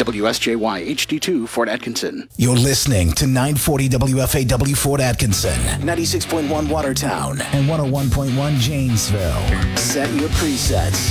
WSJY HD2 Fort Atkinson. You're listening to 940 WFAW Fort Atkinson, 96.1 Watertown, and 101.1 Janesville. Set your presets.